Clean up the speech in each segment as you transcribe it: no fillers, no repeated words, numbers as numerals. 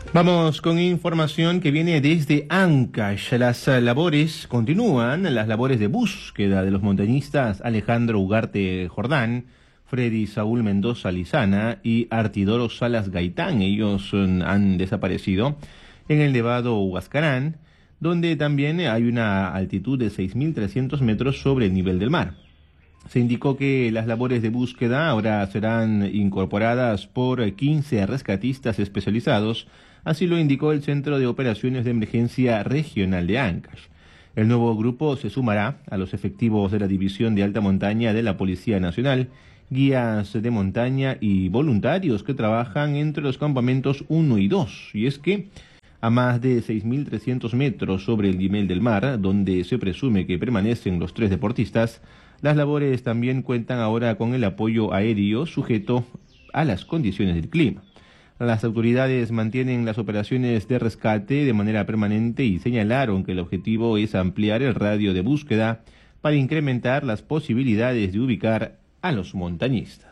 Vamos con información que viene desde Ancash. Las labores continúan, las labores de búsqueda de los montañistas Alejandro Ugarte Jordán, Freddy Saúl Mendoza Lizana y Artidoro Salas Gaitán. Ellos han desaparecido en el Nevado Huascarán, donde también hay una altitud de 6.300 metros sobre el nivel del mar. Se indicó que las labores de búsqueda ahora serán incorporadas por 15 rescatistas especializados. Así lo indicó el Centro de Operaciones de Emergencia Regional de Ancash. El nuevo grupo se sumará a los efectivos de la División de Alta Montaña de la Policía Nacional, guías de montaña y voluntarios que trabajan entre los campamentos 1 y 2. Y es que a más de 6.300 metros sobre el nivel del mar, donde se presume que permanecen los 3 deportistas, las labores también cuentan ahora con el apoyo aéreo sujeto a las condiciones del clima. Las autoridades mantienen las operaciones de rescate de manera permanente y señalaron que el objetivo es ampliar el radio de búsqueda para incrementar las posibilidades de ubicar a los montañistas.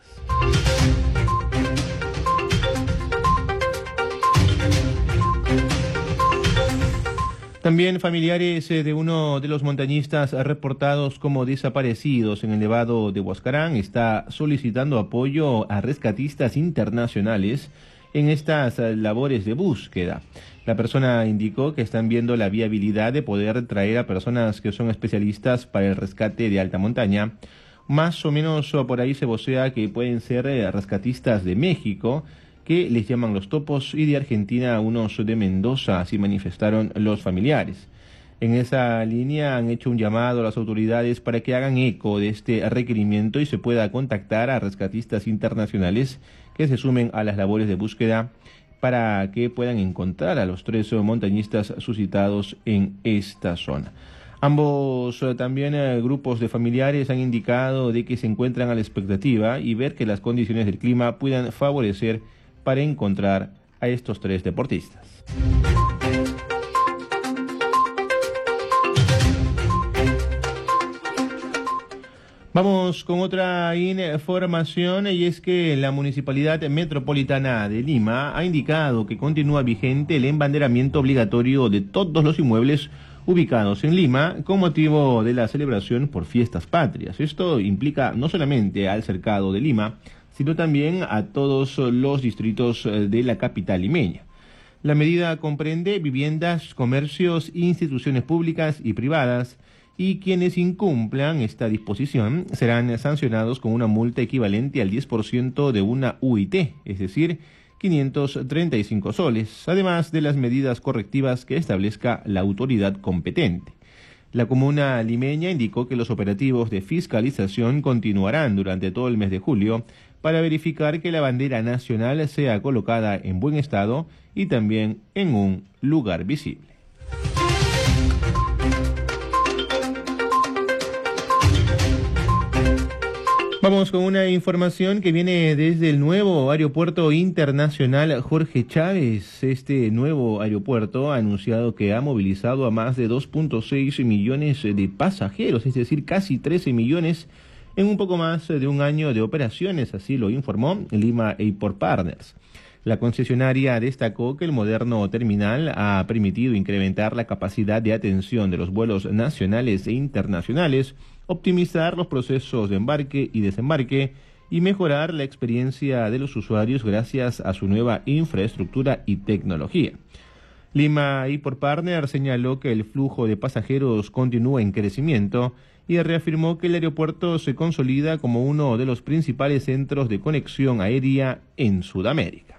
También familiares de uno de los montañistas reportados como desaparecidos en el Nevado de Huascarán está solicitando apoyo a rescatistas internacionales en estas labores de búsqueda. La persona indicó que están viendo la viabilidad de poder traer a personas que son especialistas para el rescate de alta montaña. Más o menos por ahí se vocea que pueden ser rescatistas de México, que les llaman los topos, y de Argentina unos de Mendoza, así manifestaron los familiares. En esa línea han hecho un llamado a las autoridades para que hagan eco de este requerimiento y se pueda contactar a rescatistas internacionales que se sumen a las labores de búsqueda para que puedan encontrar a los 3 montañistas suscitados en esta zona. Ambos también grupos de familiares han indicado de que se encuentran a la expectativa y ver que las condiciones del clima puedan favorecer para encontrar a estos 3 deportistas. Vamos con otra información, y es que la Municipalidad Metropolitana de Lima ha indicado que continúa vigente el embanderamiento obligatorio de todos los inmuebles ubicados en Lima con motivo de la celebración por fiestas patrias. Esto implica no solamente al cercado de Lima, sino también a todos los distritos de la capital limeña. La medida comprende viviendas, comercios, instituciones públicas y privadas, y quienes incumplan esta disposición serán sancionados con una multa equivalente al 10% de una UIT, es decir, 535 soles, además de las medidas correctivas que establezca la autoridad competente. La comuna limeña indicó que los operativos de fiscalización continuarán durante todo el mes de julio para verificar que la bandera nacional sea colocada en buen estado y también en un lugar visible. Vamos con una información que viene desde el nuevo aeropuerto internacional Jorge Chávez. Este nuevo aeropuerto ha anunciado que ha movilizado a más de 2.6 millones de pasajeros, es decir, casi 13 millones en un poco más de un año de operaciones, así lo informó Lima Airport Partners. La concesionaria destacó que el moderno terminal ha permitido incrementar la capacidad de atención de los vuelos nacionales e internacionales, optimizar los procesos de embarque y desembarque y mejorar la experiencia de los usuarios gracias a su nueva infraestructura y tecnología. Lima Airport Partners señaló que el flujo de pasajeros continúa en crecimiento y reafirmó que el aeropuerto se consolida como uno de los principales centros de conexión aérea en Sudamérica.